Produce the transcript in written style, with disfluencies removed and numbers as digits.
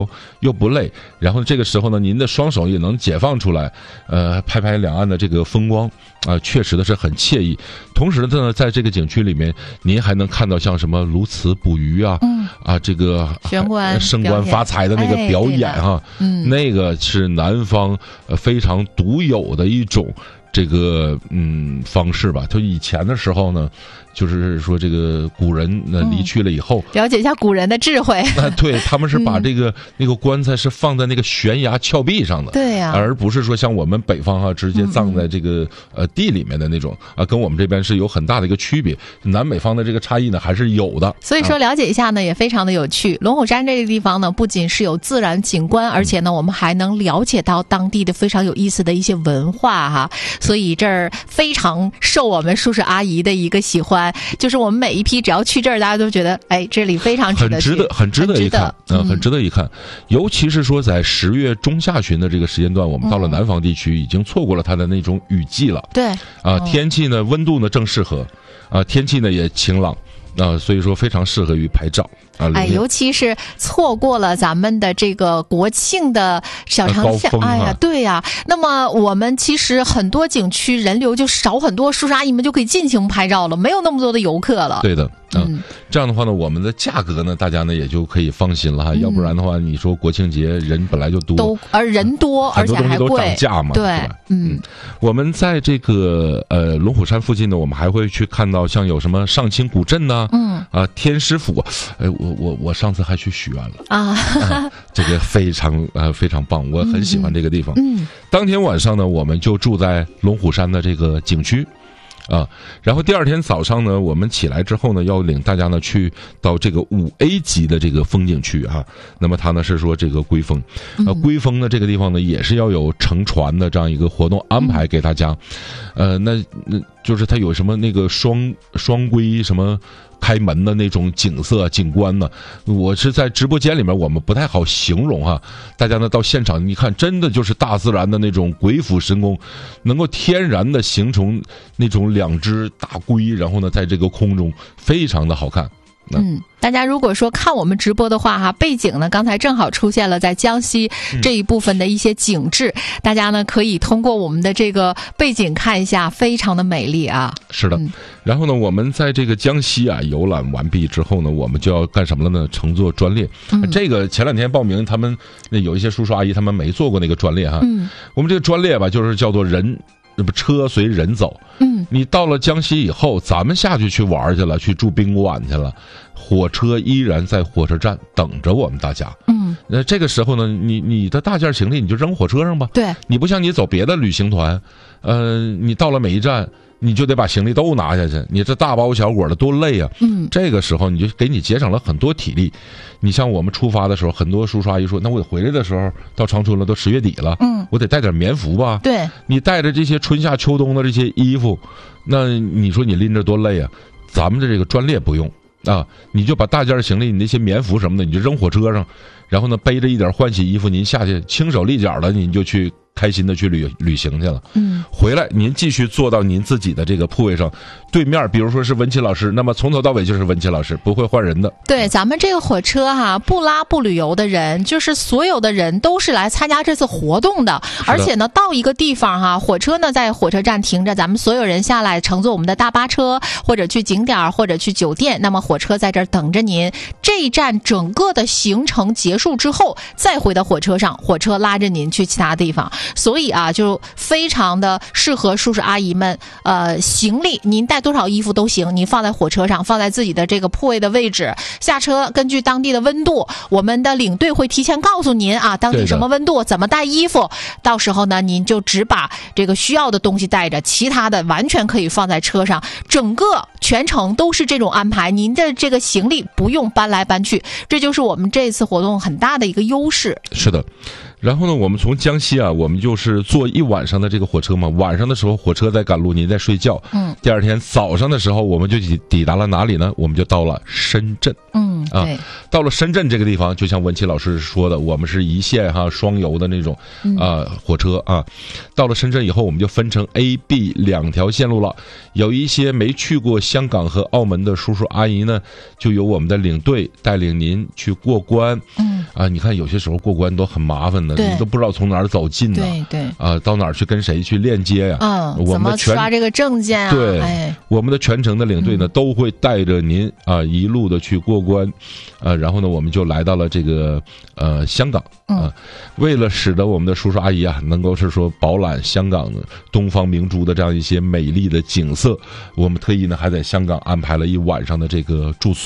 又不累，然后这个时候呢，您的双手也能解放出来，拍拍两岸的这个风光，确实的是很惬意。同时呢，在这个景区里面，您还能看到像什么鸬鹚捕鱼啊，这个升官发财的那个表演哈，那个是南方非常独有的一种这个方式吧。就以前的时候呢，就是说这个古人离去了以后， 了解一下古人的智慧。 对，他们是把那个棺材是放在那个悬崖峭壁上的， 对呀， 而不是说像我们北方直接葬在这个地里面的那种跟我们这边是有很大的一个区别。南北方的这个差异呢还是有的。 所以说了解一下呢也非常的有趣。龙虎山这个地方呢不仅是有自然景观，而且呢我们还能了解到当地的非常有意思的一些文化哈。所以这儿非常受我们叔叔阿姨的一个喜欢。就是我们每一批只要去这儿，大家都觉得这里非常值得去， 很值得一看，很值得一看。尤其是说在10月中下旬的这个时间段，我们到了南方地区，已经错过了它的那种雨季了。 对， 天气呢，温度呢正适合，天气呢也晴朗。所以说非常适合于拍照尤其是错过了咱们的这个国庆的小长假，对呀。那么我们其实很多景区人流就少很多，叔叔阿姨们就可以尽情拍照了，没有那么多的游客了。 对的，这样的话呢，我们的价格呢，大家呢也就可以放心了哈。要不然的话，你说国庆节人本来就多， 而人多，而且还贵， 很多东西都涨价嘛， 对， 我们在这个龙虎山附近呢，我们还会去看到像有什么上清古镇呐，天师府，我上次还去许愿了这个非常非常棒，我很喜欢这个地方。当天晚上呢，我们就住在龙虎山的这个景区。然后第二天早上呢，我们起来之后呢，要领大家呢去到这个5A 级的这个风景区啊。那么它呢是说这个龟峰，龟峰呢这个地方呢也是要有乘船的这样一个活动安排给大家。那就是它有什么那个双龟什么开门的那种景色景观呢，我是在直播间里面我们不太好形容哈。大家呢到现场你看，真的就是大自然的那种鬼斧神工，能够天然的形成那种2只大龟，然后呢在这个空中非常的好看。 大家如果说看我们直播的话哈，背景呢刚才正好出现了在江西这一部分的一些景致，大家呢可以通过我们的这个背景看一下，非常的美丽啊。 是的，然后呢我们在这个江西游览完毕之后呢，我们就要干什么了呢？乘坐专列。这个前2天报名，他们有一些叔叔阿姨他们没坐过那个专列哈。我们这个专列吧，就是叫做车随人走。你到了江西以后，咱们下去玩去了，去住宾馆去了，火车依然在火车站等着我们大家。这个时候呢，你的大件行李你就扔火车上吧。对，你不像你走别的旅行团，你到了每一站你就得把行李都拿下去，你这大包小裹的多累啊。这个时候你就给你节省了很多体力。你像我们出发的时候，很多叔叔阿姨说，那我回来的时候到长春了，都10月底了，我得带点棉服吧。对，你带着这些春夏秋冬的这些衣服，那你说你拎着多累啊。咱们的这个专列不用你就把大件行李，你那些棉服什么的你就扔火车上，然后呢背着一点换洗衣服，您下去轻手利脚的您就去开心的去旅行去了。回来您继续坐到您自己的这个铺位上，对面比如说是文琪老师，那么从头到尾就是文琪老师，不会换人的。对，咱们这个火车不拉不旅游的人，就是所有的人都是来参加这次活动的。而且呢到一个地方火车呢在火车站停着，咱们所有人下来乘坐我们的大巴车，或者去景点或者去酒店，那么火车在这儿等着您。这一站整个的行程结束之后再回到火车上，火车拉着您去其他地方。所以就非常的适合叔叔阿姨们。行李您带多少衣服都行，你放在火车上，放在自己的这个铺位的位置，下车根据当地的温度，我们的领队会提前告诉您当地什么温度，怎么带衣服。到时候呢您就只把这个需要的东西带着，其他的完全可以放在车上。整个全程都是这种安排，您的这个行李不用搬来搬去，这就是我们这次活动很大的一个优势。是的。然后呢我们从江西我们就是坐一晚上的这个火车嘛，晚上的时候火车在赶路，您在睡觉。第二天早上的时候，我们就抵达了哪里呢？我们就到了深圳。 对， 到了深圳这个地方，就像文琪老师说的，我们是一线双游的那种火车啊。到了深圳以后，我们就分成 A、B 2条线路了。有一些没去过香港和澳门的叔叔阿姨呢，就由我们的领队带领您去过关。你看有些时候过关都很麻烦的，你都不知道从哪儿走近呢。 对， 到哪儿去跟谁去链接呀？我们怎么刷这个证件啊？ 对，我们的全程的领队呢，都会带着您一路的去过关。然后呢，我们就来到了这个香港。为了使得我们的叔叔阿姨能够是说饱览香港东方明珠的这样一些美丽的景色，我们特意呢还在香港安排了一晚上的这个住宿。